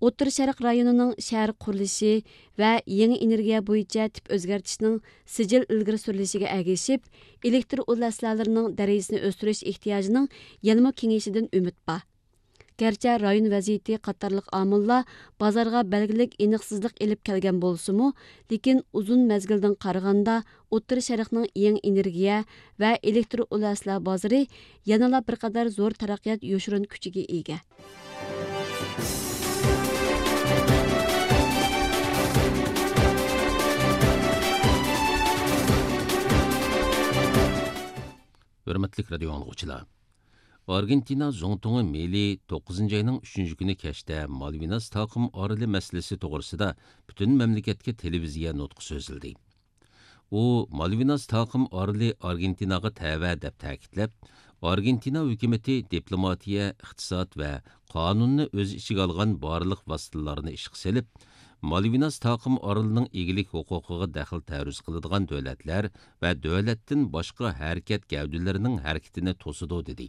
O'rta Sharq rayonining shahar qurilishi va yangi energiya bo'yicha tip o'zgartishning sijil ilgari surilishiga ergashib, elektr ulanmalarining darajasini o'stirish ehtiyojining yanama kengayishidan umid bor. Gerçi rayon vaziyeti qatarlıq amillar bozorga belgilik aniqsizlik elib kelgan bo'lsa-mu, lekin uzun mezgildan qaraganda O'rta Sharqning yangi energiya va elektr ulanmalar bozori yanada bir qadar zo'r taraqqiyot yo'shirin kuchiga ega. Hürmetlik radio anlıqçılar. Argentina Zongtongi Meli 9 ayının 3. günü keşte Malvinas taqım arılı meselesi toğrısıda bütün memleketke televiziya nutqu sözildi. O, Malvinas taqım arılı Argentinaga təvə dep ta'kidlab, Argentina hükümeti diplomatiya, iqtisad və qanunni öz içiga alğan barlıq vasıtalarını işqi selib, Malvinas taqım arılının egilik huquqiga daxil tərüz qılıdığan dövlətlər və dövləttin başqa hərəkət gəvdülərinin hərəkətini tosudu dedi.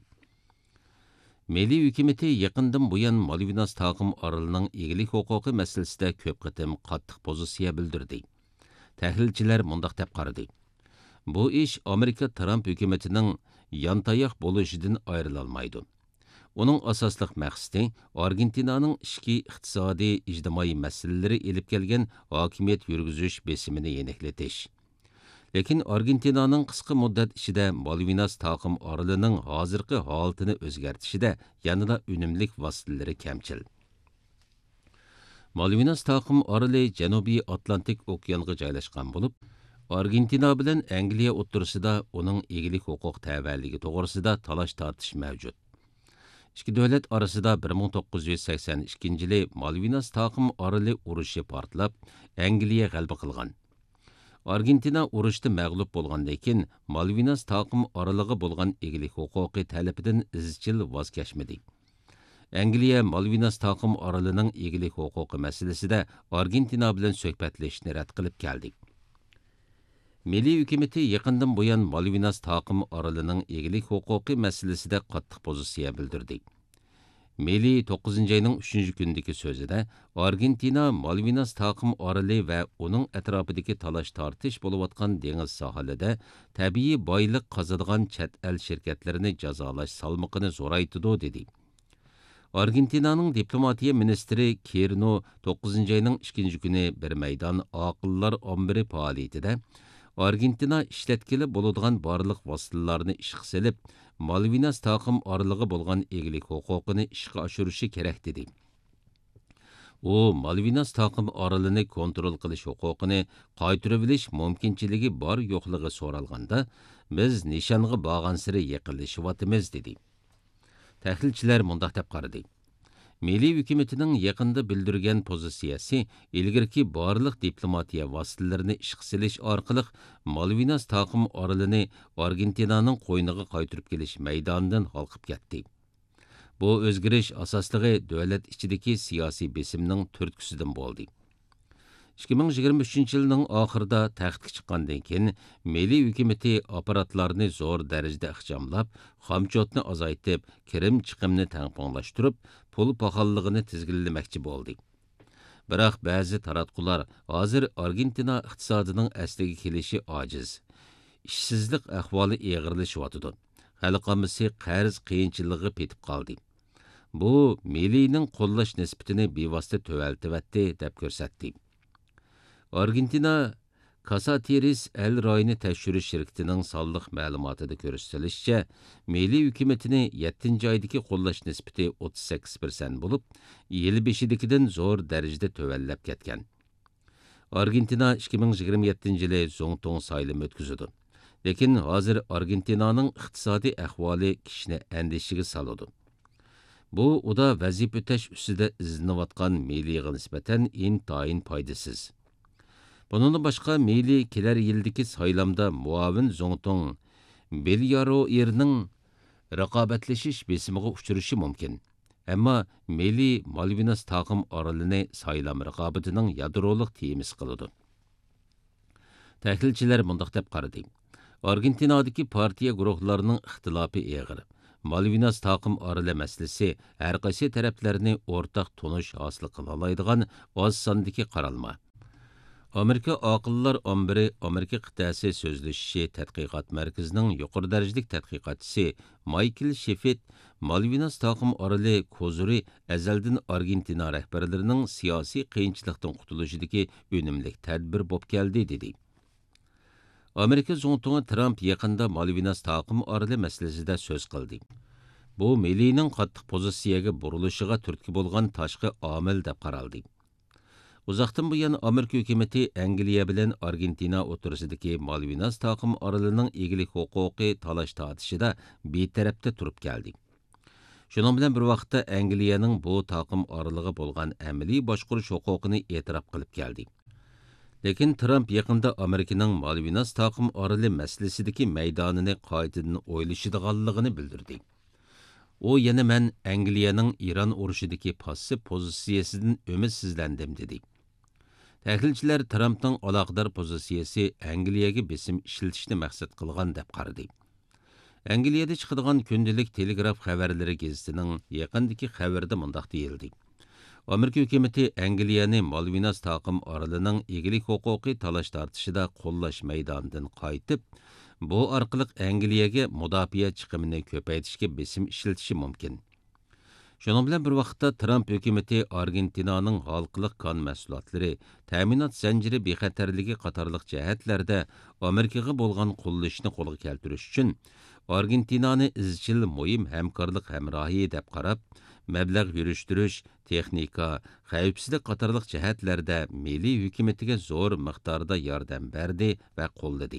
Meli hükümeti yaqindan buyan Malvinas taqım arılının egilik huquqi meselesinde köp qitim qattiq pozisiya bildirdi. Təhlilçiler mundaq dep qaradı. Bu iş Amerika Trump hükümetinin yantayaq bo'lishidin ayrılalmaydı. Onun asaslıq məqsidi Argentinanın işki, iqtisadi, ictimai məsələləri elib kelgan hakimiyet yürgüzüş besimini yenikletiş. Lekin Argentinanın qısqa müddet içinde Malvinas taqım arılının hazırki halatını özgertişide yanında ünümlik vasıtaları kemçil. Malvinas taqım arılı Janubi Atlantik okeanıga joylashgan bo'lib, Argentina bilan Angliya o'ttirisida onun egilik huquq təvəlligi to'g'risida talash tartish mavjud. İki dövlət arasında 1982 yılı Malvinas taqım arılı urushi portlab, Angliya g'alaba qilgan. Argentina urushda mag'lub bo'lgandan keyin Malvinas taqım araligi bo'lgan egilik huquqi talabidan izchil voz kechmadi. Angliya Malvinas taqım aralining egilik huquqi masalasida Argentina bilan suhbatlashishni rad qilib keldi. Milliy hukumatı yaqindan buyon Malvinas taqım aralining egilik huquqi masalasida qattiq pozitsiya bildirdi. Meli 9 ayının 3. gündeki sözüde Argentina Malvinas taqım arali ve onun etrafındaki talaş tartış buluvatkan deniz sahalede tabii baylık qazadigan chet el şirketlerini cazalaş salmıqını zoraytıdı dedi. Argentina'nın diplomatiya ministri Kirno 9 ayının 2. günü bir meydan aqıllar ombiri faaliyetide Argentina işletkili bo'ladigan barliq vositalarni ishga selib, Malvinas taqım araligi bo'lgan egilik huquqini ishga oshirishi kerak dedi. U Malvinas taqım aralini kontrol qilish huquqini qaytarib olish mumkinchiligi bor yo'qligi so'ralganda, biz nishonga borgan sari yaqinlashyapmiz dedi. Tahlilchilar mundaq deb qaradi. Milliy hukumatning yaqinda bildirgan pozitsiyasi ilgirki barliq diplomatiya vositalarini ishga solish orqali Malvinas taqım aralini Argentinaning qo'yniga qaytarib kelish maydonidan halqib ketdi. Bu o'zgarish asosligi davlat ichidagi siyosiy besimning turtkusidan bo'ldi. 2023 yılının oxirida taxtga chiqqandan keyin milliy hukumati apparatlarni zo'r darajada ixchamlab, xomchotni azaytib, kirim chiqimni tangponglashtirib, pul paxalligini tizginlamoqchi bo'ldi. Biroq ba'zi taratqular hozir Argentina iqtisodining asliga kelishi ojiz. Ishsizlik ahvoli og'irlashyapti. Xalqimiz qarz qiyinchiligi petib qoldi. Bu milliyning qo'llash nisbatini bevosita to'valtibatdi deb ko'rsatdi. Argentina Casatiris el rayoni tekshirish shirkatining sonliq ma'lumotida ko'rsatilishicha, milliy hukumatini 7 oydagi qo'llash nisbati 38% bo'lib, yil 5-dagidan zo'r darajada tövallab ketgan. Argentina 2027 yili Zongtong saylimi o'tkazadi. Lekin hozir Argentinaning iqtisodiy ahvoli kishini andishiga soladi. Bu uda vazifa o'tash ustida izlanayotgan milliyga nisbatan intayin foydasiz. Bunun başqa Meli kelar yildagi saylamda muavin Zongtong Belyaro yerning raqobatlashish besimiga uchrashi mumkin. Ammo Meli Malvinas taqım aralini saylam raqobatining yadroliq temisi qiladi. Tahlilchilar mundaq deb qaradi. Argentinadagi partiya guruhlarining ixtilofi og'ir. Malvinas taqım arılı мәселесі әр qaysi tərəflərini ortaq tonuş hasıl qılalaydigan az sandakı qaralma. Amerika Aqıllar 11 Amerika qitəsi sözləşişi tədqiqat mərkəzinin yuqori dərəcəlik tədqiqatçısı Michael Sheffield Malvinas taqım arılı kozuri əzəldən Argentina rəhbərlərinin siyasi qiyinçilikdən qutuluşidagi önümlük tədbir bob gəldi dedi. Amerika Zongtunu Trump yaqında Malvinas taqım arılı məsələsində söz qıldı. Bu millining qattiq pozisiyaga burilishig'a turtki bo'lgan tashqi omil deb qaraldi. Uzoqdan buyon Amerika hukumati Angliya bilan Argentina o'rtasidagi Malvinas taqim orolining egilik huquqi talash tortishida betarafda turib keldi. Shuning bilan bir vaqtda Angliyaning bu taqim oroliga bo'lgan amaliy boshqarish huquqini e'tirof qilib keldi. Lekin Trump yaqinda Amerikaning Malvinas taqim oroli masalasidagi maydonini qaytadan o'ylashadiganligini bildirdi. O yana men Angliyaning Iran urushidagi passiv pozitsiyasidan umidsizlandim dedi. Tahlilchilar Trumpning aloqador pozitsiyasi Angliyaga besim ishlatishni maqsad qilgan deb qaradi. Angliyada chiqadigan kundalik telegraf xabarlari gazetining yaqindagi xabarida mundaq deyildi. Amerika hukumati Angliyani Malvinas taqim orolining egilik huquqi talash tortishida qo'llash maydonidan qaytib, bu orqali Angliyaga mudofaa chiqimini ko'paytirishga besim ishlatishi mumkin. Shuning bilan bir vaqtda Trump hukumati Argentinaning xalqliq kon mahsulotlari, ta'minot zanjiri bexatarligi qatorliq jihatlarda Amerikaga bo'lgan qo'llashni qo'lga keltirish uchun Argentinani izchil muhim hamkorlik hamrohi deb qarab, mablag' yurishtirish, texnika, xavfsizlik qatorliq jihatlarda milliy hukumatiga zo'r miqdorda yordam berdi va qo'lladi.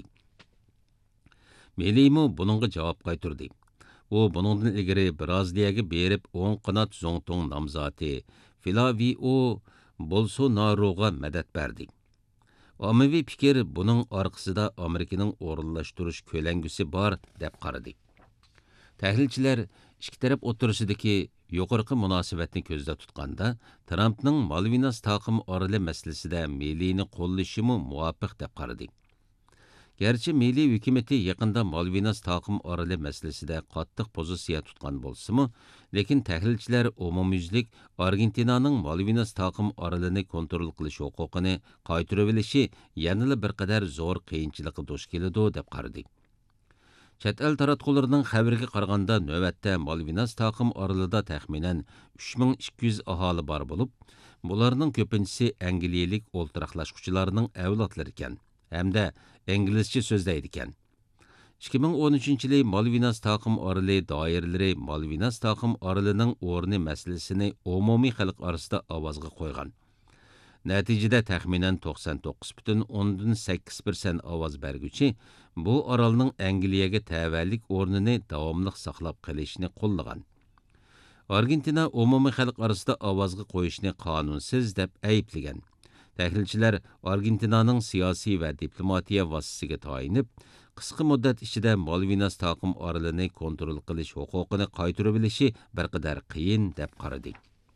Meliymu buningga javob qaytardi. O buningdan ilgari Braziliyaga berib 10 qanot Zongtong nomzodi Flavio Bolsonaroga madad berdi. Ommaviy fikir buning orqasida Amerikaning o'rinlashtirish ko'langusi bor deb qaradi. Tahlilchilar ikki taraf o'rtasidagi yuqorqi munosabatni ko'zda tutganda Trumpning Malvinas taqim oroli masalasida milliyni qo'llashimi muvofiq deb qaradi. Gerçi milliy hukumati yaqinda Malvinas taqim oroli masalasida qattiq pozitsiya tutgan bo'lsa-mu, lekin tahlilchilar umumyuzlik Argentinaning Malvinas taqim orolini kontrol qilish huquqini qaytarib olishi yanada bir qadar zo'r qiyinchilikqa duch keladi deb qaradi. Chet el taratqullarining xabariga qaraganda navbatda Malvinas taqim orolida taxminan 3200 aholi bor bo'lib, bularning ko'pinchisi angliyalik o'ltiraqlashuvchilarning avlodlari ekan. Hamda İngilizce so'zlaydi ekan. 2013-yili Malvinas taqim oroli doiralari Malvinas taqim orolining o'rni masalasini umumiy xalq orasida ovozga qo'ygan. Natijada taxminan 99,8% ovoz berguchi bu orolning Angliyaga tavallik o'rnini davomli saqlab qolishni qo'llagan. Argentina umumiy xalq orasida ovozga qo'yishni qonunsiz deb ayblagan. Tahlilchilar Argentinaning siyosiy va diplomatiya vositasiga tayinib, qisqa muddat ichida Malvinas taqim orolini kontrol qilish huquqini qaytarib olishi bir qadar qiyin deb qaradi.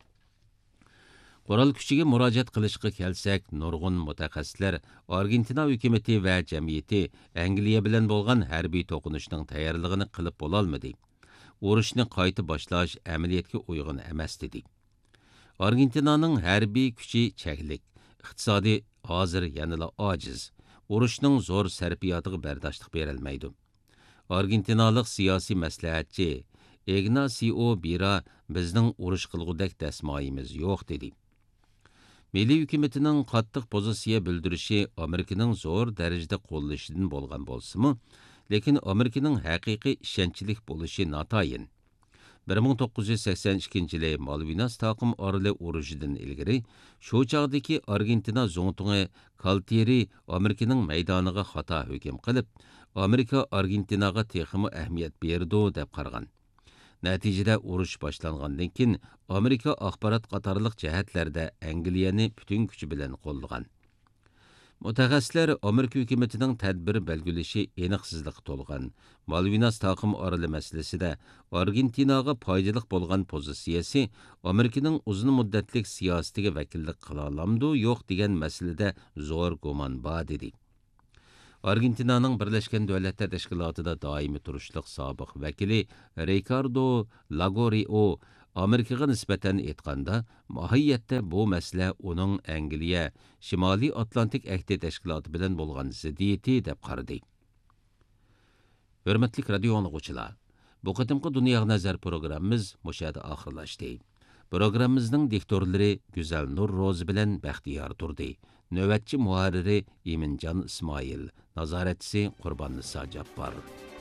Qurol kuchiga murojaat qilishga kelsak, nurg'un mutaxassislar Argentina hukumati va jamiyati Angliya bilan bo'lgan harbiy to'qinishning tayyorligini qilib bo'la olmadi. Urushni qayta boshlash amaliyotga uyg'un emas dedi. Argentinaning harbiy kuchi cheklik, iqtisodiy hozir yanada ojiz. Urushning zo'r sarfiyotiga bardoshlik berilmaydi. Argentinalik siyosiy maslahatchi Ignacio Bira bizning urush qilgudek dasmoyimiz yo'q dedi. Milliy hukumatining qattiq pozitsiya bildirishi Amerikaning zo'r darajada qo'llashidan bo'lgan bo'lsa-mu, lekin Amerikaning haqiqiy ishonchlik bo'lishi notayin. 1982-yili Malvinas taqim oroli urushidan ilgari shu chog'dagi Argentina zo'ngtungi Kalteri Amerikaning maydoniga xato hukm qilib, Amerika Argentinaga texmi ahamiyat berdi deb qaragan. Natijada urush boshlangandan keyin Amerika axborot qatorliq jihatlarda Angliyani butun kuchi bilan qo'llagan. Mutaxassislar Amerika hukumatining tadbir belgilashi aniqsizlikqa to'lgan Malvinas taqim oroli masalasida Argentinaga foydali bo'lgan pozitsiyasi Amerikaning uzun muddatlik siyosatiga vakillik qila olamdi yo'q degan masalada zo'r gumon bor dedi. Argentinaning Birleşken Devletler Teşkilatı'da daimi turuşluq sobiq vakili Ricardo Lagorio Amerikaga nisbatan aytganda, mohiyatda bu masala uning Angliya Shimoliy Atlantik Ahdi Tashkiloti bilan bo'lgan ziddiyati deb qaradi. Hurmatli radio anglag'uchilar, bu qatimqi Dunyo nazar programmamiz mushada oxirlashdi. Programmamizning diktorlari Güzel Nur Rozi bilan Baxtiyor turdi. Navbatchi muharriri Eminjon Ismoil, nazoratchisi Qurbon Niso Jabbor.